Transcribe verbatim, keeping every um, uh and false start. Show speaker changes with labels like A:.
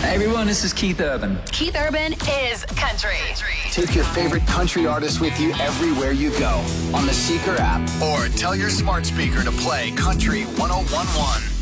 A: Hey everyone, this is Keith Urban.
B: Keith Urban is country.
C: Take your favorite country artists with you everywhere you go on the Seeker app, or tell your smart speaker to play Country one oh one one.